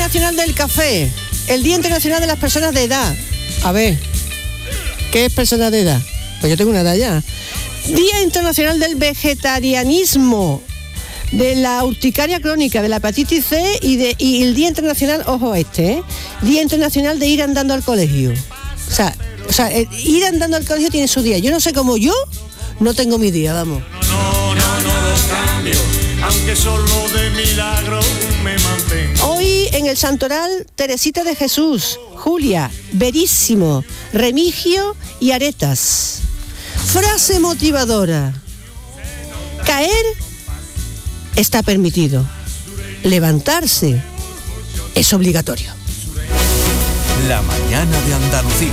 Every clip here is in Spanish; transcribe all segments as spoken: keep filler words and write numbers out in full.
Internacional del Café, el Día Internacional de las Personas de Edad. A ver, ¿qué es persona de edad? Pues yo tengo una edad ya. Día Internacional del Vegetarianismo, de la urticaria crónica, de la hepatitis C y, de, y el Día Internacional, ojo a este, ¿eh? Día Internacional de ir andando al colegio. O sea, o sea, el ir andando al colegio tiene su día. Yo no sé cómo yo no tengo mi día, vamos. No, no, no los cambio, aunque solo de milagro me mantengo. Hoy en el Santoral, Teresita de Jesús, Julia, Verísimo, Remigio y Aretas. Frase motivadora: caer está permitido, levantarse es obligatorio. La mañana de Andalucía.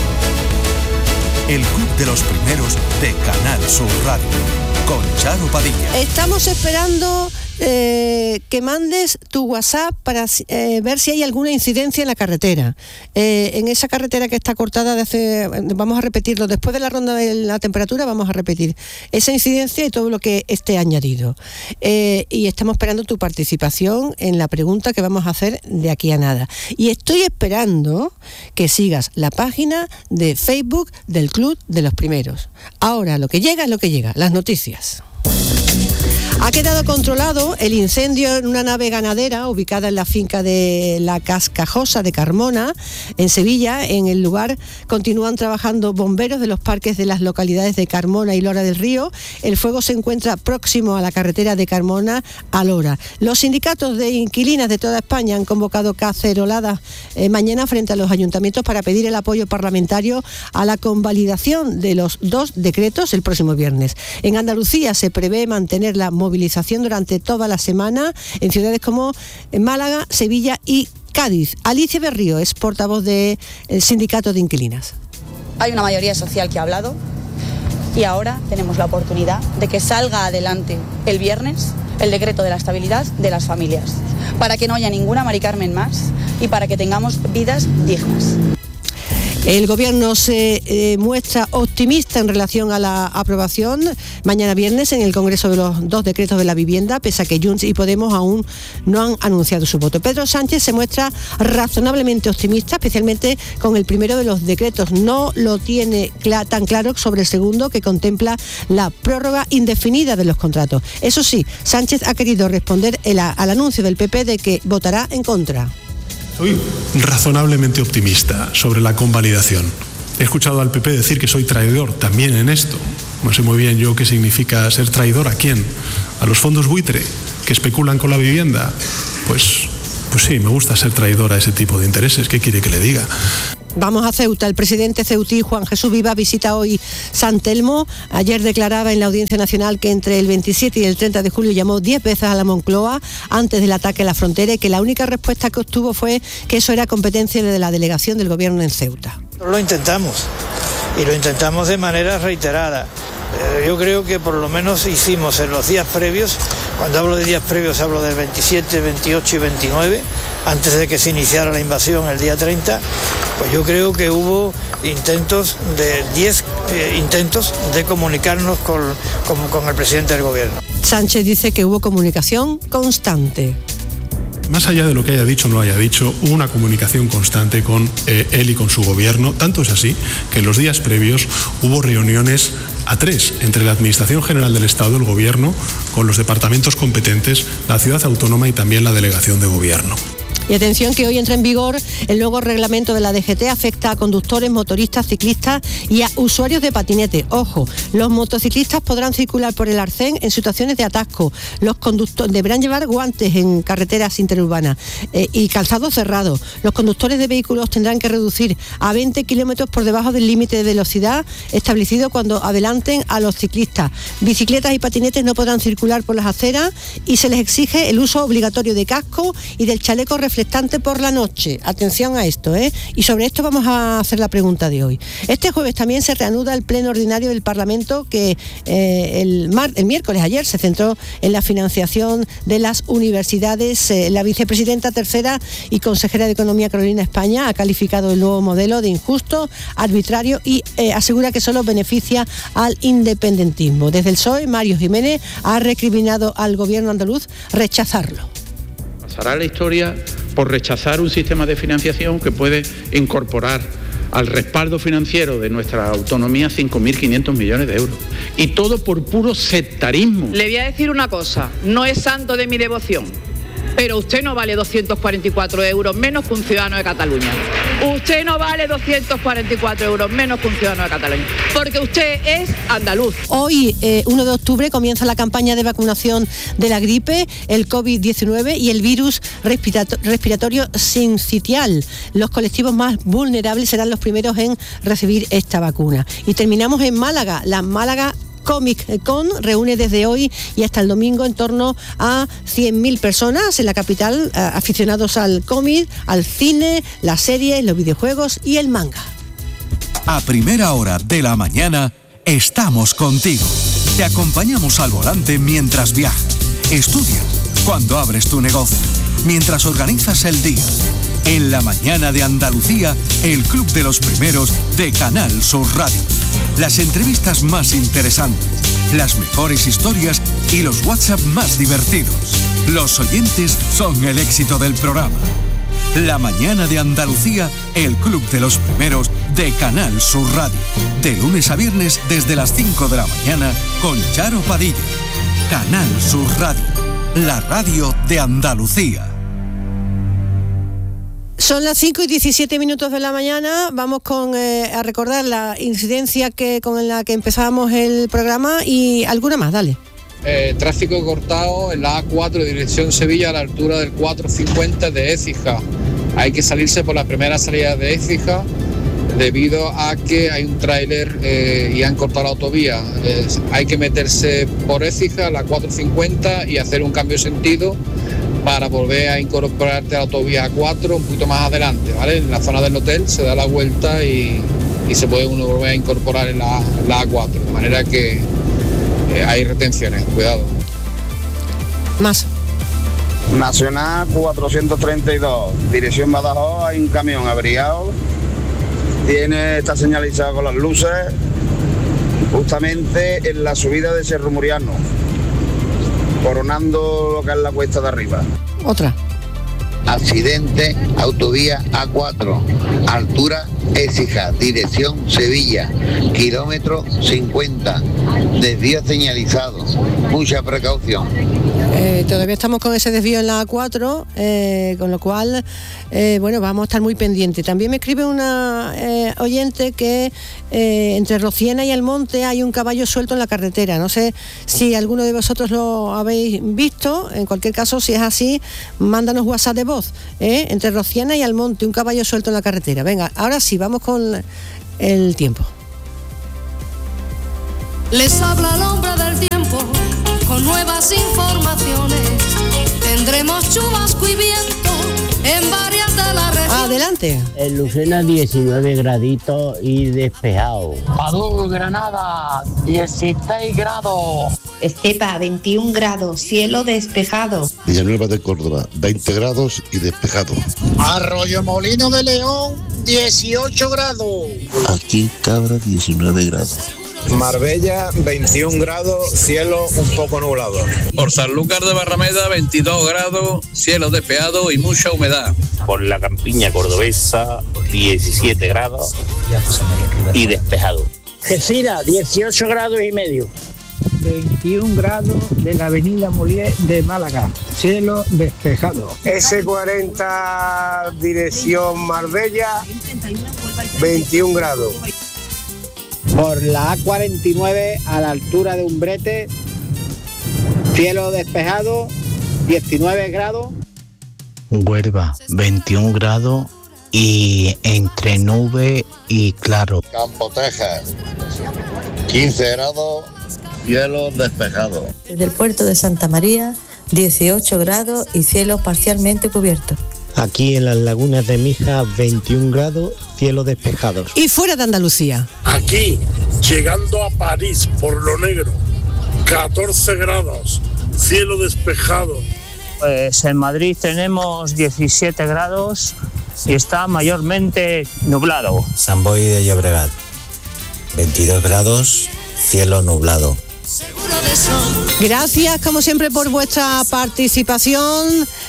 El Club de los Primeros de Canal Sur Radio, con Charo Padilla. Estamos esperando eh, que mandes tu WhatsApp para eh, ver si hay alguna incidencia en la carretera. Eh, en esa carretera que está cortada de hace... Vamos a repetirlo, después de la ronda de la temperatura vamos a repetir esa incidencia y todo lo que esté añadido. Eh, y estamos esperando tu participación en la pregunta que vamos a hacer de aquí a nada. Y estoy esperando que sigas la página de Facebook del Club de los Primeros. Ahora, lo que llega es lo que llega, las noticias. Ha quedado controlado el incendio en una nave ganadera ubicada en la finca de La Cascajosa de Carmona, en Sevilla. En el lugar continúan trabajando bomberos de los parques de las localidades de Carmona y Lora del Río. El fuego se encuentra próximo a la carretera de Carmona a Lora. Los sindicatos de inquilinas de toda España han convocado caceroladas eh, mañana frente a los ayuntamientos para pedir el apoyo parlamentario a la convalidación de los dos decretos el próximo viernes. En Andalucía se prevé mantener la movilización durante toda la semana en ciudades como Málaga, Sevilla y Cádiz. Alicia Berrío es portavoz del sindicato de inquilinas. Hay una mayoría social que ha hablado y ahora tenemos la oportunidad de que salga adelante el viernes el decreto de la estabilidad de las familias, para que no haya ninguna Mari Carmen más y para que tengamos vidas dignas. El Gobierno se eh, muestra optimista en relación a la aprobación mañana viernes en el Congreso de los dos decretos de la vivienda, pese a que Junts y Podemos aún no han anunciado su voto. Pedro Sánchez se muestra razonablemente optimista, especialmente con el primero de los decretos. No lo tiene cl- tan claro sobre el segundo, que contempla la prórroga indefinida de los contratos. Eso sí, Sánchez ha querido responder el, al anuncio del P P de que votará en contra. Soy razonablemente optimista sobre la convalidación. He escuchado al P P decir que soy traidor también en esto. No sé muy bien yo qué significa ser traidor. ¿A quién? ¿A los fondos buitre que especulan con la vivienda? Pues, pues sí, me gusta ser traidor a ese tipo de intereses. ¿Qué quiere que le diga? Vamos a Ceuta. El presidente ceutí, Juan Jesús Viva, visita hoy San Telmo. Ayer declaraba en la Audiencia Nacional que entre el veintisiete y el treinta de julio llamó diez veces a la Moncloa antes del ataque a la frontera y que la única respuesta que obtuvo fue que eso era competencia de la delegación del Gobierno en Ceuta. Lo intentamos y lo intentamos de manera reiterada. Yo creo que por lo menos hicimos en los días previos, cuando hablo de días previos hablo del veintisiete, veintiocho y veintinueve, antes de que se iniciara la invasión el día treinta, pues yo creo que hubo intentos de diez eh, intentos de comunicarnos con, con, con el presidente del Gobierno. Sánchez dice que hubo comunicación constante. Más allá de lo que haya dicho o no haya dicho, hubo una comunicación constante con eh, él y con su gobierno. Tanto es así que en los días previos hubo reuniones a tres entre la Administración General del Estado, el Gobierno, con los departamentos competentes, la ciudad autónoma y también la delegación de gobierno. Y atención que hoy entra en vigor el nuevo reglamento de la D G T, afecta a conductores, motoristas, ciclistas y a usuarios de patinete. Ojo, los motociclistas podrán circular por el arcén en situaciones de atasco. Los conductores deberán llevar guantes en carreteras interurbanas eh, y calzado cerrado. Los conductores de vehículos tendrán que reducir a veinte kilómetros por debajo del límite de velocidad establecido cuando adelanten a los ciclistas. Bicicletas y patinetes no podrán circular por las aceras y se les exige el uso obligatorio de casco y del chaleco reflectante por la noche. Atención a esto, ¿eh? Y sobre esto vamos a hacer la pregunta de hoy. Este jueves también se reanuda el pleno ordinario del Parlamento que eh, el, mar, el miércoles ayer se centró en la financiación de las universidades. Eh, la vicepresidenta tercera y consejera de Economía, Carolina España, ha calificado el nuevo modelo de injusto, arbitrario y eh, asegura que solo beneficia al independentismo. Desde el P S O E, Mario Jiménez ha recriminado al gobierno andaluz rechazarlo. Pasará la historia por rechazar un sistema de financiación que puede incorporar al respaldo financiero de nuestra autonomía cinco mil quinientos millones de euros. Y todo por puro sectarismo. Le voy a decir una cosa, no es santo de mi devoción, pero usted no vale doscientos cuarenta y cuatro euros menos que un ciudadano de Cataluña. Usted no vale doscientos cuarenta y cuatro euros menos que un ciudadano de Cataluña, porque usted es andaluz. Hoy, eh, uno de octubre, comienza la campaña de vacunación de la gripe, el covid diecinueve y el virus respirato- respiratorio sincitial. Los colectivos más vulnerables serán los primeros en recibir esta vacuna. Y terminamos en Málaga, la Málaga Comic Con reúne desde hoy y hasta el domingo en torno a cien mil personas en la capital, eh, aficionados al cómic, al cine, las series, los videojuegos y el manga. A primera hora de la mañana estamos contigo. Te acompañamos al volante mientras viajas, estudias, cuando abres tu negocio, mientras organizas el día. En la mañana de Andalucía, el Club de los Primeros de Canal Sur Radio. Las entrevistas más interesantes, las mejores historias y los WhatsApp más divertidos. Los oyentes son el éxito del programa. La mañana de Andalucía, el Club de los Primeros de Canal Sur Radio. De lunes a viernes desde las cinco de la mañana con Charo Padilla. Canal Sur Radio, la radio de Andalucía. Son las cinco y diecisiete minutos de la mañana. Vamos con eh, a recordar la incidencia que con la que empezábamos el programa y alguna más, dale. Eh, tráfico cortado en la A cuatro dirección Sevilla a la altura del cuatro cincuenta de Écija. Hay que salirse por la primera salida de Écija debido a que hay un tráiler eh, y han cortado la autovía. Eh, hay que meterse por Écija a la cuatro cincuenta y hacer un cambio de sentido para volver a incorporarte a la autovía A cuatro un poquito más adelante, ¿vale? En la zona del hotel se da la vuelta y, y se puede uno volver a incorporar en la, la A cuatro, de manera que eh, hay retenciones, cuidado. Más. Nacional cuatrocientos treinta y dos, dirección Badajoz, hay un camión averiado, tiene, está señalizado con las luces, justamente en la subida de Cerro Muriano, coronando lo que es la cuesta de arriba. Otra. Accidente, autovía A cuatro, altura Écija, dirección Sevilla, kilómetro cincuenta, desvío señalizado, mucha precaución. Eh, todavía estamos con ese desvío en la A cuatro, eh, con lo cual, eh, bueno, vamos a estar muy pendientes. También me escribe una eh, oyente que eh, entre Rociena y Almonte hay un caballo suelto en la carretera. No sé si alguno de vosotros lo habéis visto. En cualquier caso, si es así, mándanos WhatsApp de voz. ¿eh? Entre Rociena y Almonte, un caballo suelto en la carretera. Venga, ahora sí, vamos con el tiempo. Les habla el hombre del tiempo con nuevas informaciones. Tendremos chubasco y viento en varias de las regiones. Adelante. En Lucena diecinueve graditos y despejado. Padul, Granada, dieciséis grados. Estepa, veintiún grados, cielo despejado. Villanueva de Córdoba, veinte grados y despejado. Arroyo Molino de León, dieciocho grados. Aquí Cabra, diecinueve grados. Marbella, veintiún grados, cielo un poco nublado. Por Sanlúcar de Barrameda, veintidós grados, cielo despejado y mucha humedad. Por la campiña cordobesa, diecisiete grados y despejado. Algeciras, dieciocho grados y medio. veintiún grados de la avenida Molière de Málaga, cielo despejado. ese cuarenta dirección Marbella, veintiún grados. Por la A cuarenta y nueve a la altura de Umbrete, cielo despejado, diecinueve grados. Huelva, veintiún grados y entre nube y claro. Campo Texas, quince grados, cielo despejado. Desde el puerto de Santa María, dieciocho grados y cielo parcialmente cubierto. Aquí en las lagunas de Mija, veintiún grados, cielo despejado. Y fuera de Andalucía. Aquí, llegando a París por lo negro, catorce grados, cielo despejado. Pues en Madrid tenemos diecisiete grados y está mayormente nublado. Sant Boi de Llobregat, veintidós grados, cielo nublado. Gracias como siempre por vuestra participación.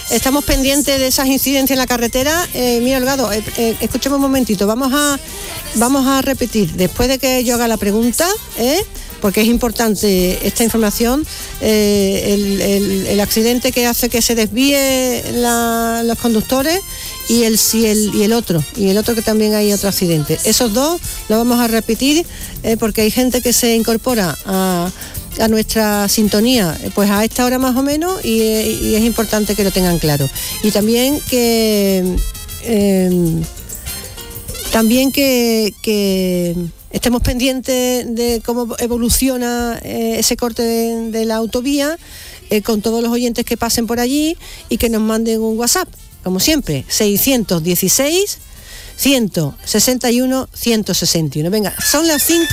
estamos pendientes de esas incidencias en la carretera. Eh, mira, Holgado, eh, eh, escúchame un momentito, vamos a, vamos a repetir, después de que yo haga la pregunta, ¿eh? porque es importante esta información, eh, el, el, el accidente que hace que se desvíe la, los conductores y el, y, el, y el otro, y el otro que también hay otro accidente. Esos dos lo vamos a repetir eh, porque hay gente que se incorpora a, a nuestra sintonía pues a esta hora más o menos y, y es importante que lo tengan claro. Y también que... Eh, también que... que estemos pendientes de cómo evoluciona eh, ese corte de, de la autovía eh, con todos los oyentes que pasen por allí y que nos manden un WhatsApp, como siempre, seiscientos dieciséis, ciento sesenta y uno, ciento sesenta y uno. Venga, son las cinco.